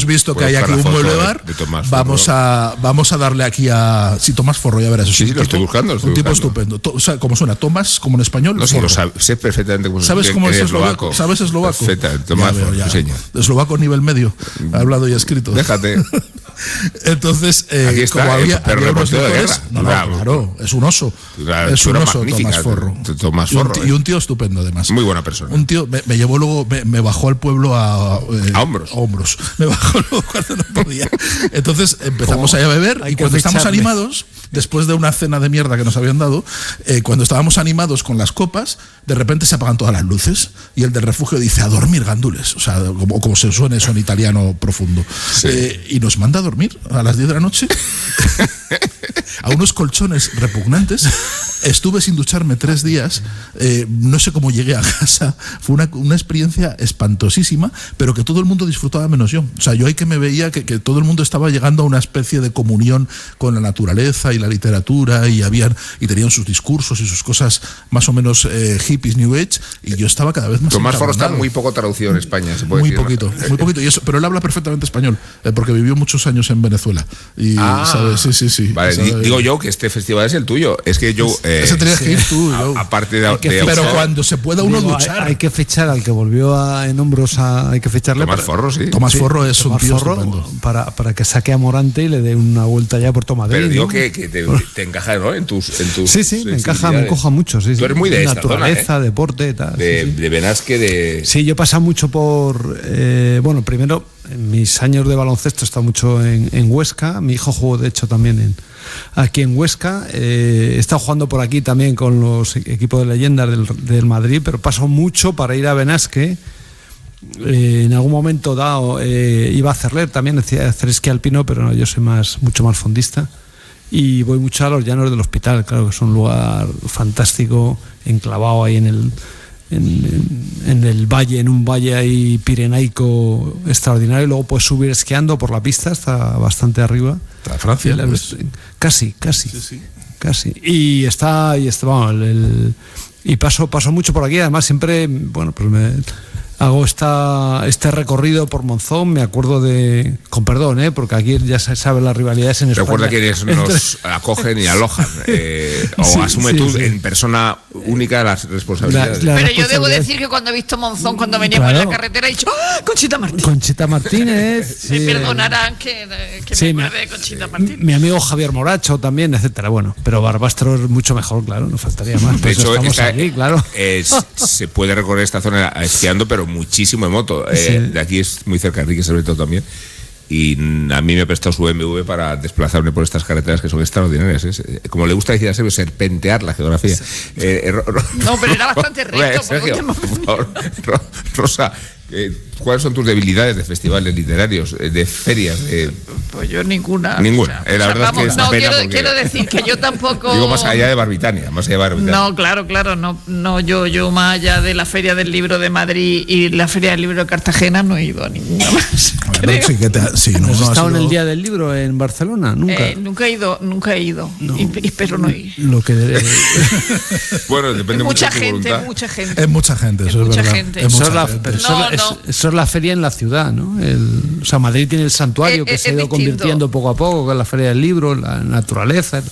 hemos visto que hay aquí un mueble bar, vamos a darle aquí a... Sí, Tomás Forro, ya verás. Sí, lo estoy buscando. Un tipo estupendo. O sea, ¿cómo suena? Tomás, como en español. No, sí, sé perfectamente cómo suena. ¿Sabes cómo es eslovaco? ¿Sabes eslovaco? Perfectamente, Tomás Forro, señor. Eslovaco nivel medio, hablado y escrito. Déjate. Entonces, aquí está, como había unos de guerra. Claro, es un oso. Es un oso, Tomás Forro. Y un tío estupendo, además. Muy buena persona. Un tío me llevó luego, me bajó al pueblo a hombros. Me bajó luego cuando no podía. Entonces empezamos ahí a beber y cuando estamos animados, después de una cena de mierda que nos habían dado, cuando estábamos animados con las copas, de repente se apagan todas las luces y el del refugio dice: a dormir, gandules. O sea, como se suene eso en italiano profundo. Sí. Y nos manda a dormir a las 10 de la noche a unos colchones repugnantes. Estuve sin ducharme 3 días, no sé cómo llegué a casa. Fue una experiencia espantosísima, pero que todo el mundo disfrutaba menos yo. O sea, yo ahí que me veía que todo el mundo estaba llegando a una especie de comunión con la naturaleza y la literatura, y tenían sus discursos y sus cosas más o menos hippies, New Age, y yo estaba cada vez más... Tomás Forro está muy poco traducido en España, se puede muy decir. Muy poquito, y eso, pero él habla perfectamente español, porque vivió muchos años en Venezuela. Y, ¿sabes? Sí. Vale, digo yo que este festival es el tuyo. Es que yo... ese tenías que ir tú. Aparte de pero cuando se pueda uno duchar. Hay que fichar al que volvió en hombros, hay que ficharle. Tomás Forro, sí. Tomás Forro es un tío estupendo. Para que saque a Morante y le dé una vuelta ya por todo Madrid. Pero digo que te encaja, ¿no? En tus sí, me encaja mucho. Sí, tú eres muy de naturaleza, esta zona, deporte, tal. De Benasque, de... Sí, yo he pasado mucho por... primero, en mis años de baloncesto he estado mucho en Huesca. Mi hijo jugó, de hecho, también aquí en Huesca. He estado jugando por aquí también con los equipos de leyendas del Madrid, pero paso mucho para ir a Benasque. En algún momento dado iba a Cerler también, hacer esquí alpino, pero no, yo soy mucho más fondista. Y voy mucho a los llanos del Hospital, claro, que es un lugar fantástico, enclavado ahí en el valle, en un valle ahí pirenaico extraordinario. Luego puedes subir esquiando por la pista hasta bastante arriba. ¿Está Francia? Casi. Sí. Casi. Y paso mucho por aquí. Además, siempre, hago este recorrido por Monzón. Me acuerdo con perdón, porque aquí ya se saben las rivalidades en España. Recuerda que nos acogen y alojan. Asume tú en persona única las responsabilidades. Pero yo debo decir que cuando he visto Monzón, cuando veníamos en la carretera, he dicho: ¡oh, Conchita Martínez! Me perdonarán que me acuerde de Conchita Martínez. Mi amigo Javier Moracho también, etcétera. Bueno, pero Barbastro es mucho mejor, claro, nos faltaría más. De hecho, estamos aquí, claro. Se puede recorrer esta zona esquiando, pero muchísimo en moto. De aquí es muy cerca, Enrique, sobre todo también. Y a mí me ha prestado su BMW para desplazarme por estas carreteras que son extraordinarias. Como le gusta decir a Sergio, serpentear la geografía. No, pero era bastante recto. Sergio, por favor. Rosa, ¿cuáles son tus debilidades de festivales literarios, de ferias? Pues yo ninguna. Ninguna. La verdad es que es una pena quiero decir que yo tampoco... Digo, más allá de Barbitania. No, claro, no, yo más allá de la Feria del Libro de Madrid y la Feria del Libro de Cartagena no he ido a ninguna más. ¿No has estado en el Día del Libro en Barcelona? Nunca he ido. No. Y espero no ir. Bueno, depende mucho de tu voluntad. Es mucha gente, eso es verdad. Eso es la feria en la ciudad, ¿no? Madrid tiene el santuario que se ha ido convirtiendo poco a poco con la Feria del Libro, la naturaleza,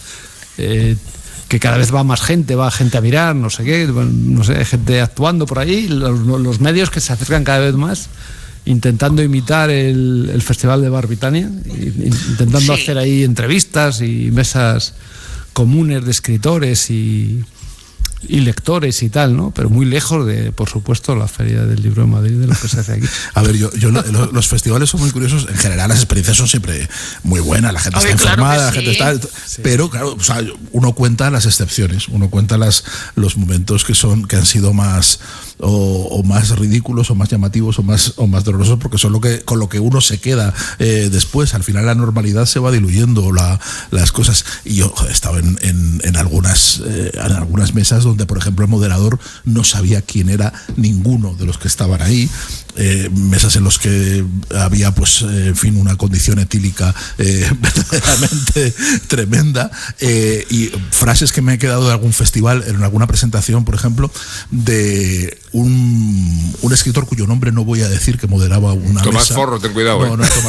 que cada vez va gente a mirar, no sé qué, hay gente actuando por ahí, los medios que se acercan cada vez más, intentando imitar el Festival de Barbitania, intentando hacer ahí entrevistas y mesas comunes de escritores y lectores y tal, ¿no? Pero muy lejos de, por supuesto, la Feria del Libro de Madrid, de lo que se hace aquí. A ver, los festivales son muy curiosos. En general, las experiencias son siempre muy buenas. La gente está informada, la gente está... Sí. Pero, claro, uno cuenta las excepciones. Uno cuenta los momentos que han sido más... O más ridículos, o más llamativos, o más dolorosos, porque son con lo que uno se queda después. Al final la normalidad se va diluyendo, las cosas. Y yo he estado en algunas mesas donde, por ejemplo, el moderador no sabía quién era ninguno de los que estaban ahí. Mesas en los que había, una condición etílica verdaderamente tremenda, y frases que me he quedado de algún festival, en alguna presentación, por ejemplo, de un escritor cuyo nombre no voy a decir, que moderaba una Tomás mesa. Forro, ten cuidado. No,